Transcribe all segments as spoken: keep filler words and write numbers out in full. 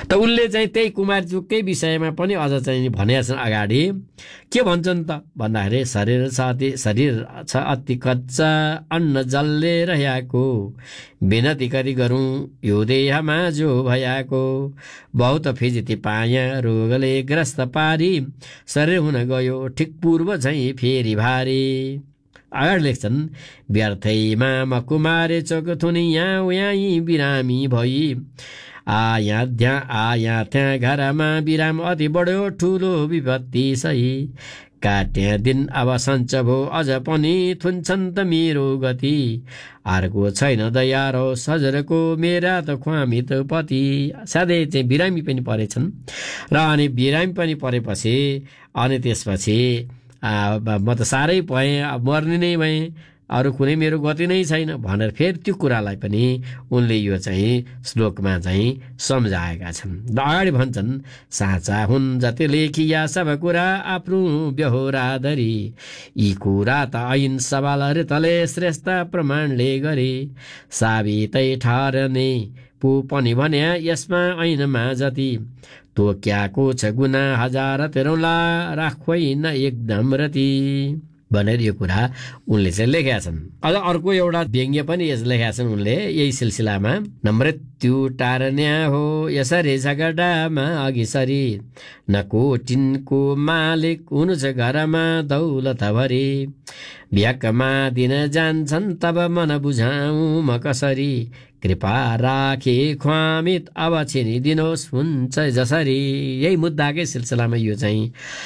त उनले चाहिँ त्यही कुमारचुककै विषयमा पनि अझ चाहिँ भनेका छन् अगाडि। के भन्छन् त भन्दाखेरि शरीर छ अति शरीर छ अति कच्चा अन्न जलले रहेको विनती गरी गरौँ यो देहमा जो भयाको बहुत फिजिती पाया रोगले ग्रस्त पारी शरीर हुन गयो ठिक पूर्व झैँ फेरि भारी। अगाडि लेख्छन् व्यर्थैमा म कुमारे चोक थुनी यहाँ यहीँ बिरामी भई आया त्यहाँ आया त्यहाँ घरमा बिराम अति बढ्यो ठुलो विपत्ति सही काट्या दिन अब सञ्च भो अझ पनि थुन्छन् त मेरो गति अर्को छैन दया र सजरको मेरा त ख्वामित पति। साथै चाहिँ बिरामी पनि परेछन् र अनि बिरामी पनि परेपछि अनि त्यसपछि म त साह्रै भएँ मर्ने नै भएँ अरू कुनै मेरो गति नै छैन भनेर फेरि त्यो कुरालाई पनि उनले यो चाहिँ श्लोकमा चाहिँ सम्झाएका छन्। र अगाडि भन्छन् साँचा हुन् जति लेखिया सब कुरा आफ्नो व्यहोराधरी यी कुरा त ऐन सवाल तले श्रेष्ठ प्रमाणले गरे साबितै ठहरने पो पनि भने यसमा ऐनमा जति तोक्याको छ गुना हजार तेह्रौँला राख्दैन एकदम रति भनेर यो कुरा उनले चाहिँ लेखेका छन्। अझ अर्को एउटा व्यङ्ग्य पनि यस लेखेका छन् उनले यही सिलसिलामा न मृत्यु टार्न्या हो यसरी झगडामा अघि सरी न कोटिनको मालिक हुनु छ घरमा दौलत भरी भ्याकमा दिन जान्छन् तब मन बुझाउँ म कसरी कृपा राखे ख्वामित अब छिनिदिनुहोस् हुन्छ जसरी। यही मुद्दाकै सिलसिलामा यो चाहिँ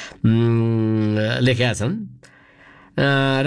लेखेका छन् र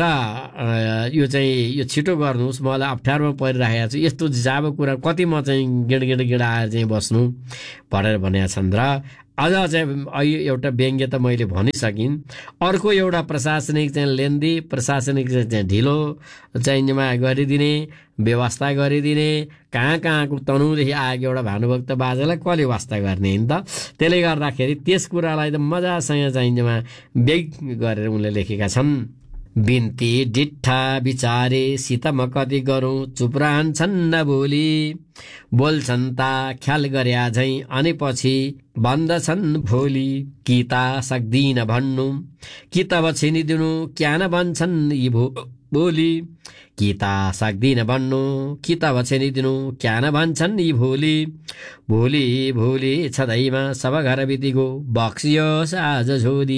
यो चाहिँ यो छिटो गर्नुहोस् मलाई अप्ठ्यारोमा परिराखेको छु यस्तो जाबो कुरा कति म चाहिँ गिड गिड गिडाएर चाहिँ बस्नु भनेर भनेका छन्। र अझ चाहिँ एउटा व्यङ्ग्य त मैले भनिसकिन्। अर्को एउटा प्रशासनिक चाहिँ लेन्दी प्रशासनिक चाहिँ ढिलो चाहिँ गरिदिने व्यवस्था गरिदिने कहाँ कहाँको तनुदेखि आएको एउटा भानुभक्त बाजेलाई कसले वास्ता गर्ने नि त। त्यसले गर्दाखेरि त्यस कुरालाई त मजासँग चाहिँमा व्यङ्ग गरेर उनले लेखेका छन्। बिन्ती डिट्ठा विचारे सीता म कति गरौँ चुप रहन्छन् न बोली बोल्छन् ता ख्याल गर्या झैँ अनि पछि भन्दछन् भोलि कि ता सक्दिन भन्नु कि तब छिनिदिनु क्या न भन्छन् यी भो बोली कि ता सक्दिन भन्नु कि तब छिनिदिनु क्या न भन्छन् यी भोलि भोलि भोलि छँदैमा सब घर बितिगो बक्सियोस् आज झोली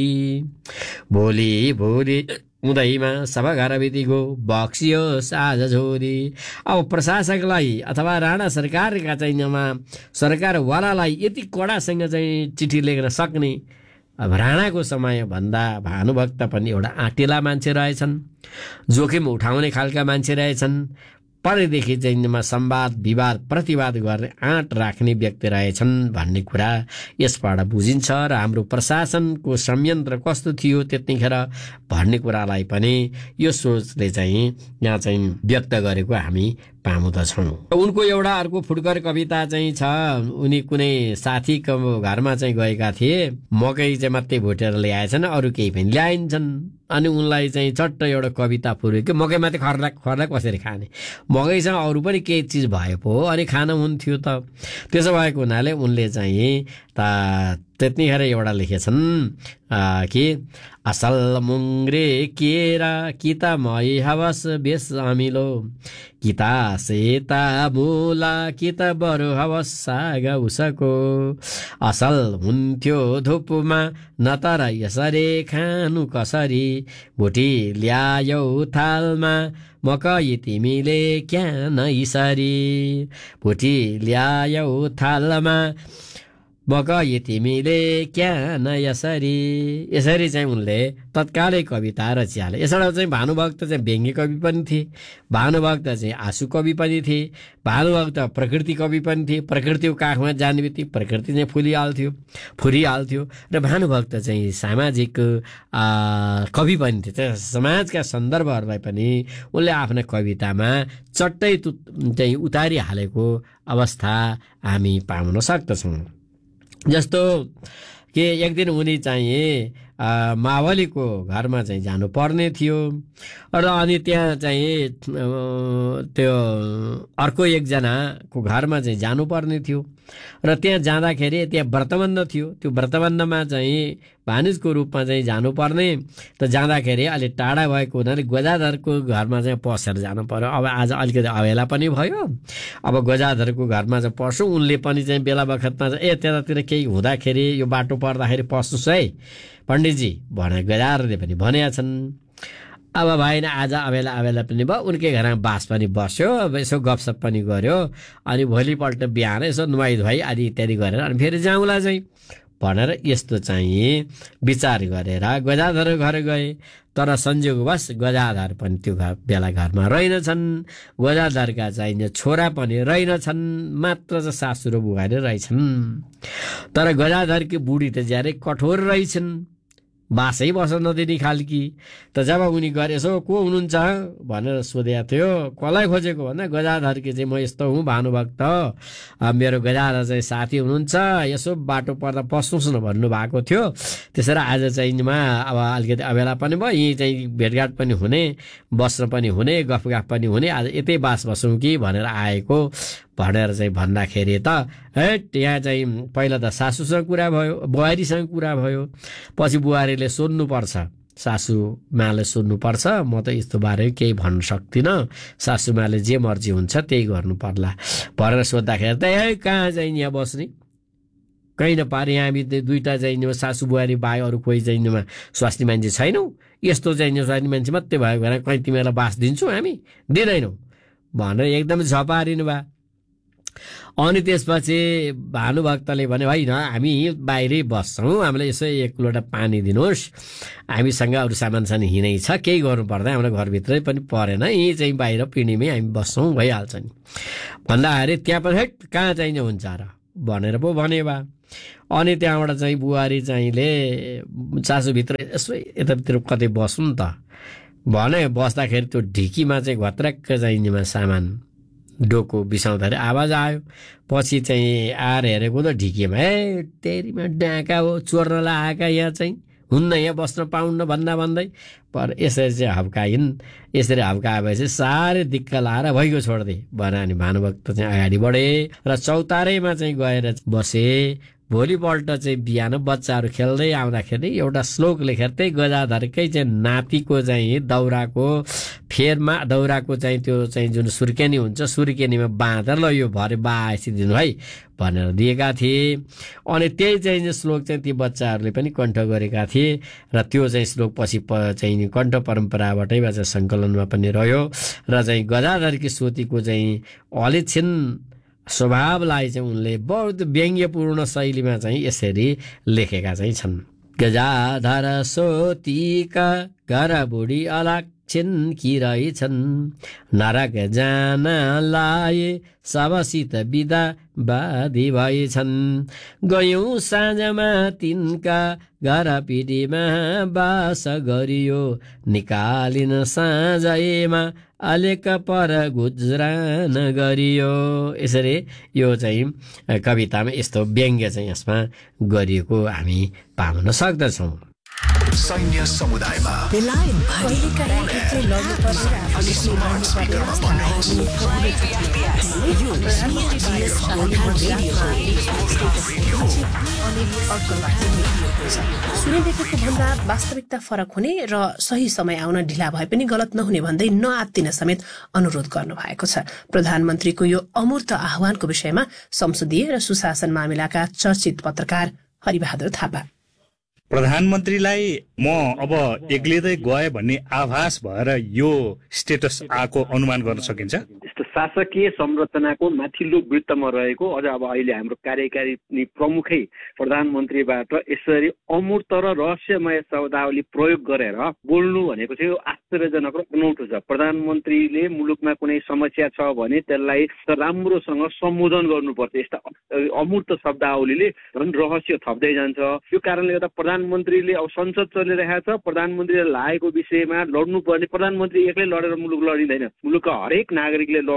भोलि भोलि हुँदैमा सब घर बितिगो बक्सियोस् आज झोली। अब प्रशासकलाई अथवा राणा सरकारका चाहिँ सरकारवालालाई यति कडासँग चाहिँ चिठी लेख्न सक्ने अब राणाको समय भन्दा भानुभक्त पनि एउटा आँटिला मान्छे रहेछन् जोखिम उठाउने खालका मान्छे रहेछन् परेदेखि चाहिँ संवाद विवाद प्रतिवाद गर्ने आँट राख्ने व्यक्ति रहेछन् भन्ने कुरा यसबाट बुझिन्छ। र हाम्रो प्रशासनको संयन्त्र कस्तो थियो त्यतिखेर भन्ने कुरालाई पनि यो सोचले चाहिँ यहाँ चाहिँ व्यक्त गरेको हामी पाउँदछौँ। उनको एउटा अर्को फुटकर कविता चाहिँ छ। उनी कुनै साथीको घरमा चाहिँ गएका थिए मकै चाहिँ मात्रै भुटेर ल्याएछन् अरू केही पनि ल्याइन्छन् अनि उनलाई चाहिँ चट्ट एउटा कविता फुर्यो कि मकै मात्रै खर्ला खर्ला कसरी खाने मकैसँग अरू पनि केही चिज भए पो अनि खान हुन्थ्यो त। त्यसो भएको हुनाले उनले चाहिँ त त्यतिखेर एउटा लेखेछन् कि असल मुङ्ग्रे केरा किता मै हवस बेस अमिलो किता सेता मुला किता बरु हवस साग उसको असल हुन्थ्यो धुपमा न तर यसरी खानु कसरी भुटी ल्यायौ थालमा मकै तिमीले क्या न यसरी भुटी ल्यायौ थालमा मकै तिमीले क्या न यसरी। यसरी चाहिँ उनले तत्कालै कविता रचिहाले। यसबाट चाहिँ भानुभक्त चाहिँ व्यङ्ग्य कवि पनि थिए भानुभक्त चाहिँ आँसु कवि पनि थिए भानुभक्त प्रकृति कवि पनि थिए प्रकृतिको काखमा जाने बित्तिकै प्रकृति चाहिँ फुलिहाल्थ्यो फुरिहाल्थ्यो र भानुभक्त चाहिँ सामाजिक कवि पनि थिए समाजका सन्दर्भहरूलाई पनि उनले आफ्ना कवितामा चट्टै चाहिँ उतारिहालेको अवस्था हामी पाउन सक्दछौँ। जस्तो कि एक दिन उनी चाहिँ मावलीको घरमा चाहिँ जानुपर्ने थियो र अनि त्यहाँ चाहिँ त्यो अर्को एकजनाको घरमा चाहिँ जानुपर्ने थियो र त्यहाँ जाँदाखेरि त्यहाँ व्रतबन्ध थियो। त्यो व्रतबन्धमा चाहिँ भानिजको रूपमा चाहिँ जानुपर्ने त जाँदाखेरि अलि टाढा भएको हुनाले गजाधरको घरमा चाहिँ पसेर जानु पर्यो। अब आज अलिकति अवेला पनि भयो। अब गजाधरको घरमा चाहिँ पस्छौँ, उनले पनि चाहिँ बेला बखतमा ए त्यतातिर केही हुँदाखेरि यो बाटो पर्दाखेरि पस्नुहोस् है पण्डितजी भने गजाधरले पनि भनेका छन्। अब भएन, आज अवेला अवेला पनि भयो, उनकै घरमा बास पनि बस्यो, अब यसो गफसप पनि गर्यो। अनि भोलिपल्ट बिहान यसो नुहाई धुवाई आदि इत्यादि गरेर अनि फेरि जाउँला चाहिँ भनेर यस्तो चाहिँ विचार गरेर गजाधर घर गए। तर संयोगवश गजाधर पनि त्यो घर बेला घरमा रहेनछन्। गजाधरका चाहिँ छोरा पनि रहेनछन्, मात्र चाहिँ सासु र बुहारी रहेछन्। तर गजाधरकी बुढी त ज्यादै कठोर रहेछन्, बासै बस्न नदिने खालकी। त जब उनी गरे यसो को हुनुहुन्छ भनेर सोधेको थियो, कसलाई खोजेको भन्दा गजाधरकी चाहिँ म यस्तो हुँ भानुभक्त, मेरो गजाधर चाहिँ साथी हुनुहुन्छ, यसो बाटो पर्दा पस्नुहोस् न भन्नुभएको थियो। त्यसरी आज चाहिँ मा अब अलिकति अबेला पनि भयो, यहीँ चाहिँ भेटघाट पनि हुने, बस्न पनि हुने, गफगाफ पनि हुने, आज यतै बास बसौँ कि भनेर आएको भनेर चाहिँ भन्दाखेरि त हेट यहाँ चाहिँ पहिला त सासूसँग कुरा भयो, बुहारीसँग कुरा भयो, पछि बुहारीले सोध्नुपर्छ, सासूमाले सोध्नुपर्छ, म त यस्तो बारे केही भन्न सक्दिनँ, सासूमाले जे मर्जी हुन्छ त्यही गर्नु पर्ला भनेर सोद्धाखेरि त ए कहाँ चाहिँ यहाँ बस्ने, कहीँ नपारे यहाँ हामी दुईवटा चाहिँ सासू बुहारी बाहेक अरू कोही चाहिँ स्वास्नी मान्छे छैनौँ, यस्तो चाहिँ स्वास्नी मान्छे मात्रै भएको भएर कहीँ तिमीहरूलाई बास दिन्छौँ हामी, दिँदैनौँ भनेर एकदम झपारिनु भयो। अनि त्यसपछि भानुभक्तले भने होइन हामी बाहिरै बस्छौँ, हामीलाई यसो एक लोटा पानी दिनुहोस्, हामीसँग अरू सामान सामान हिँडै छ, केही गर्नु पर्दैन, हाम्रो घरभित्रै पनि परेन, यहीँ चाहिँ बाहिर पिँढीमै हामी बस्छौँ भइहाल्छ नि भन्दाखेरि त्यहाँ पनि हेट कहाँ चाहिने हुन्छ र भनेर पो भने बा। अनि त्यहाँबाट चाहिँ बुहारी चाहिँले चासोभित्र यसो यताभित्र कतै बस्नु नि त भने, बस्दाखेरि त्यो ढिकीमा चाहिँ घत्रक्क चाहिनेमा सामान डोको बिसाउँदाखेरि आवाज आयो। पछि चाहिँ आएर हेरेको त ढिकीमा ए तेरीमा डाँका हो, चोर्न लगाएका यहाँ चाहिँ हुन्न, यहाँ बस्न पाउन्न भन्दा भन्दै पर यसरी चाहिँ हप्काइन्। यसरी हप्काएपछि साह्रै दिक्क लाएर भइगयो छोड्दै भने अनि भानुभक्त चाहिँ अगाडि बढे र चौतारैमा चाहिँ गएर बसे। भोलिपल्ट चाहिँ बिहान बच्चाहरू खेल्दै आउँदाखेरि एउटा श्लोक लेखेर त्यही गजाधरकै चाहिँ नातिको चाहिँ दाउराको फेरमा दाउराको चाहिँ त्यो चाहिँ जुन सुर्केनी हुन्छ सुर्केनीमा बाँधेर ल यो भरे बाएसी दिनु है भनेर दिएका थिए। अनि त्यही चाहिँ श्लोक चाहिँ ती बच्चाहरूले पनि कण्ठ गरेका थिए र त्यो चाहिँ श्लोक पछि चाहिँ कण्ठ परम्पराबाटै चाहिँ सङ्कलनमा पनि रह्यो र चाहिँ गजाधरकी सोतीको चाहिँ अलिछिन स्वभावलाई चाहिँ उनले बहुत व्यङ्ग्यपूर्ण शैलीमा चाहिँ यसरी लेखेका चाहिँ छन्। गजाधर सोतीका घर बुढी अलक्षिन कि रहेछन्, नरक जान लाए सबसित बिदा बाधी भएछन्। गयौँ साँझमा तिनका घर पिँढीमा बास गरियो, निकालिन साँझैमा अलेक पर गुजरान गरियो। यसरी यो चाहिँ कवितामा यस्तो व्यङ्ग्य चाहिँ यसमा गरिएको हामी पाउन सक्दछौँ। सैन्य समुदायमा सुनिदेखेको भन्दा वास्तविकता फरक हुने र सही समय आउन ढिला भए पनि गलत नहुने भन्दै नआत्तिन समेत अनुरोध गर्नु भएको छ। प्रधानमन्त्रीको यो अमूर्त आह्वानको विषयमा संसदीय र सुशासन मामिलाका चर्चित पत्रकार हरिबहादुर थापा। प्रधानमन्त्रीलाई म अब एक्लिँदै गए भन्ने आभास भएर यो स्टेटस आएको अनुमान गर्न सकिन्छ। यस्तो शासकीय संरचनाको माथिल्लो वृत्तमा रहेको अझ अब अहिले हाम्रो कार्यकारी प्रमुखै प्रधानमन्त्रीबाट यसरी अमूर्त र रहस्यमय शब्दावली प्रयोग गरेर बोल्नु भनेको चाहिँ आश्चर्यजनक र अनौठो छ। प्रधानमन्त्रीले मुलुकमा कुनै समस्या छ भने त्यसलाई राम्रोसँग सम्बोधन गर्नुपर्छ। यस्ता अमूर्त शब्दावलीले झन् रहस्य थप्दै जान्छ। यो कारणले गर्दा प्रधानमन्त्रीले अब संसद चलिरहेको छ, प्रधानमन्त्रीले लागेको विषयमा लड्नुपर्ने, प्रधानमन्त्री एक्लै लडेर मुलुक लडिँदैन, मुलुकका हरेक नागरिकले लड्नु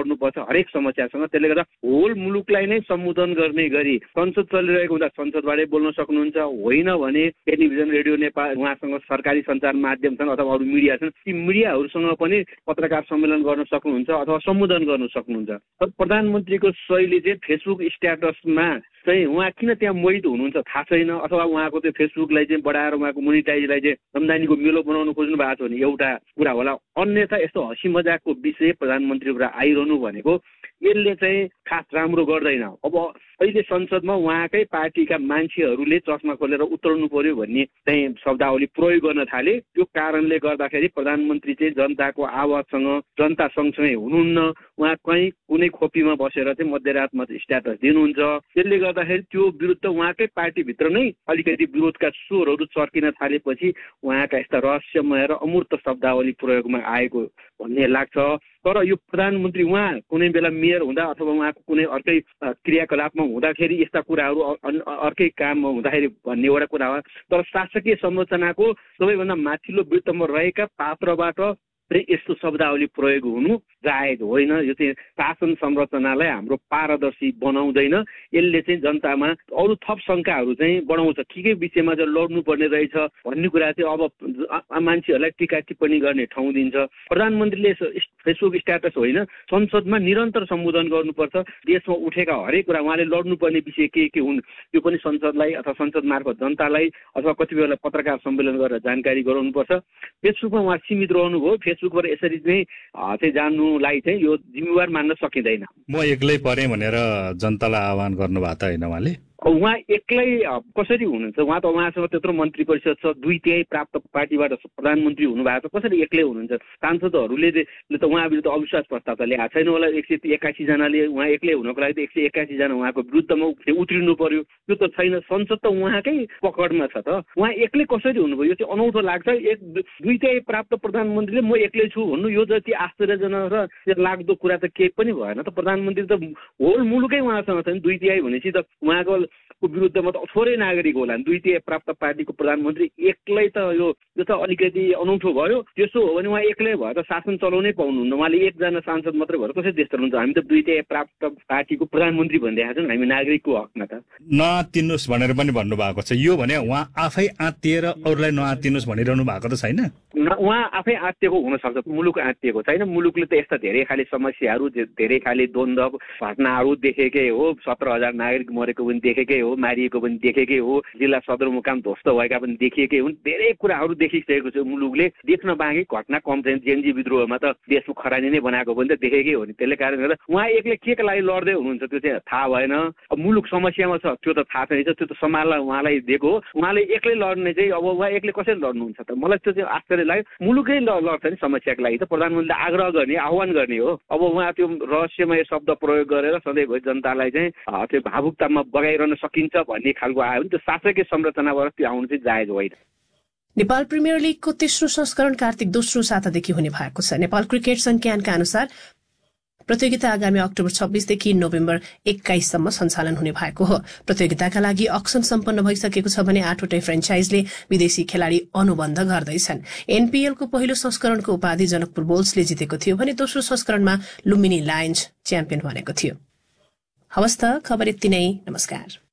लड्नुपर्छ हरेक समस्यासँग। त्यसले गर्दा होल मुलुकलाई नै सम्बोधन गर्ने गरी संसद चलिरहेको हुँदा संसदबाटै बोल्न सक्नुहुन्छ, होइन भने टेलिभिजन रेडियो नेपाल उहाँसँग सरकारी सञ्चार माध्यम छन् अथवा अरू मिडिया छन्, ती मिडियाहरूसँग पनि पत्रकार सम्मेलन गर्न सक्नुहुन्छ अथवा सम्बोधन गर्न सक्नुहुन्छ। तर प्रधानमन्त्रीको शैली चाहिँ फेसबुक स्ट्याटसमा चाहिँ उहाँ किन त्यहाँ मोहित हुनुहुन्छ थाहा छैन, अथवा उहाँको त्यो फेसबुकलाई चाहिँ बढाएर उहाँको मोनिटाइजलाई चाहिँ आम्दानीको मेलो बनाउनु खोज्नु भएको छ भने एउटा कुरा होला। अन्यथा यस्तो हँसी मजाकको विषय प्रधानमन्त्रीको कुरा आइरहनु भनेको यसले चाहिँ खास राम्रो गर्दैन। अब अहिले संसदमा उहाँकै पार्टीका मान्छेहरूले चस्मा खोलेर उत्रनु पर्यो भन्ने चाहिँ शब्दावली प्रयोग गर्न थाले। त्यो कारणले गर्दाखेरि प्रधानमन्त्री चाहिँ जनताको आवाजसँग जनता सँगसँगै हुनुहुन्न, उहाँ कहीँ कुनै खोपीमा बसेर चाहिँ मध्यरातमा स्ट्याटस दिनुहुन्छ। त्यसले गर्दाखेरि त्यो विरुद्ध उहाँकै पार्टीभित्र नै अलिकति विरोधका स्वरहरू चर्किन थालेपछि उहाँका यस्ता रहस्यमय र अमूर्त शब्दावली प्रयोगमा आएको भन्ने लाग्छ। तर यो प्रधानमन्त्री उहाँ कुनै बेला मेयर हुँदा अथवा उहाँको कुनै अर्कै क्रियाकलापमा हुँदाखेरि यस्ता कुराहरू अर्कै काममा हुँदाखेरि भन्ने एउटा कुरा हो। तर शासकीय संरचनाको सबैभन्दा माथिल्लो वृत्तमा रहेका पात्रबाट यस्तो शब्दावली प्रयोग हुनु जायज होइन। यो चाहिँ शासन संरचनालाई हाम्रो पारदर्शी बनाउँदैन, यसले चाहिँ जनतामा अरू थप शङ्काहरू चाहिँ बढाउँछ। के के विषयमा चाहिँ लड्नुपर्ने रहेछ भन्ने कुरा चाहिँ अब मान्छेहरूलाई टिका टिप्पणी गर्ने ठाउँ दिन्छ। प्रधानमन्त्रीले फेसबुक स्ट्याटस होइन, संसदमा निरन्तर सम्बोधन गर्नुपर्छ। देशमा उठेका हरेक कुरा उहाँले लड्नुपर्ने विषय के के हुन् त्यो पनि संसदलाई अथवा संसद मार्फत जनतालाई अथवा कति बेला पत्रकार सम्मेलन गरेर जानकारी गराउनुपर्छ। फेसबुकमा उहाँ सीमित रहनुभयो, फेसबुकबाट यसरी चाहिँ चाहिँ जान्नुलाई चाहिँ यो जिम्मेवार मान्न सकिँदैन। म एक्लै परेँ भनेर जनतालाई आह्वान गर्नुभएको त होइन उहाँले? उहाँ एक्लै कसरी हुनुहुन्छ? उहाँ त उहाँसँग त्यत्रो मन्त्री परिषद छ, दुई तिहाई प्राप्त पार्टीबाट प्रधानमन्त्री हुनुभएको छ, कसरी एक्लै हुनुहुन्छ? सांसदहरूले त उहाँ विरुद्ध अविश्वास प्रस्ताव त ल्याएको छैन होला। एक सय एकासी जनाले उहाँ एक्लै हुनको लागि त एक सय एकासी जना उहाँको विरुद्धमा उत्रिनु पर्यो, त्यो त छैन। संसद त उहाँकै पकडमा छ त, उहाँ एक्लै कसरी हुनुभयो? यो चाहिँ अनौठो लाग्छ। एक दुई तिहाई प्राप्त प्रधानमन्त्रीले म एक्लै छु भन्नु यो जति आश्चर्यजनक र लाग्दो कुरा त केही पनि भएन। त प्रधानमन्त्री त होल मुलुकै उहाँसँग छ नि, दुई तिहाई भनेपछि त उहाँको को विरुद्धमा त थोरै नागरिक होला। दुई तिहाई प्राप्त पार्टीको प्रधानमन्त्री एक्लै त यो यो त अलिकति अनौठो भयो। त्यसो हो भने उहाँ एक्लै भएर शासन चलाउनै पाउनुहुन्न। उहाँले एकजना सांसद मात्रै भएर कसरी देश चलाउनुहुन्छ? हामी त दुई तिहाई प्राप्त पार्टीको प्रधानमन्त्री भनिरहेका छौँ हामी नागरिकको हकमा त। नआत्तिनुहोस् भनेर पनि भन्नुभएको छ। यो भने उहाँ आफै आत्तिएर अरूलाई नआत्तिनुहोस् भनिरहनु भएको त छैन? उहाँ आफै आत्तिएको हुनसक्छ, मुलुक आत्तिएको छैन। मुलुकले त यस्ता धेरै खाले समस्याहरू धेरै खाले द्वन्द्व घटनाहरू देखेकै हो। सत्र हजार नागरिक मरेको पनि देखेकै हो, मारिएको पनि देखेकै हो, जिल्ला सदरमुकाम ध्वस्त भएका पनि देखेकै हुन्। धेरै कुराहरू देखिसकेको छ मुलुकले। देख्न बाँकी घटना कम छैन। जेएनजी विद्रोहमा त देशको खरानी नै बनाएको पनि त देखेकै हो नि। त्यसले कारणले गर्दा उहाँ एक्लै के को लागि लड्दै हुनुहुन्छ त्यो चाहिँ थाहा भएन। अब मुलुक समस्यामा छ त्यो त थाहा छैन, त्यो त सम्हाल्न उहाँलाई दिएको हो। उहाँले एक्लै लड्ने चाहिँ अब उहाँ एक्लै कसरी लड्नुहुन्छ त? मलाई त्यो चाहिँ आश्चर्य लाग्यो। मुलुकै लड्छ नि समस्याको लागि त प्रधानमन्त्रीले आग्रह गर्ने आह्वान गर्ने हो। अब उहाँ त्यो रहस्यमय शब्द प्रयोग गरेर सधैँभरि जनतालाई चाहिँ त्यो भावुकतामा बगाइरहन सकिन्छ भन्ने खालको आयो भने त्यो शासकीय संरचनाबाट त्यो आउनु चाहिँ जायज होइन। नेपाल प्रिमियर लीगको तेस्रो संस्करण कार्तिक दोस्रो सातादेखि हुने भएको छ। नेपाल क्रिकेट संज्ञानका अनुसार प्रतियोगिता आगामी अक्टोबर छब्बीसदेखि नोभेम्बर एक्काइससम्म सञ्चालन हुने भएको हो। प्रतियोगिताका लागि अक्सन सम्पन्न भइसकेको छ भने आठवटै फ्रेन्चाइजले विदेशी खेलाड़ी अनुबन्ध गर्दैछन्। एनपीएलको पहिलो संस्करणको उपाधि जनकपुर बुल्सले जितेको थियो भने दोस्रो संस्करणमा लुम्बिनी लायन्स च्याम्पियन बनेको थियो। हवस् त खबर यति नै, नमस्कार।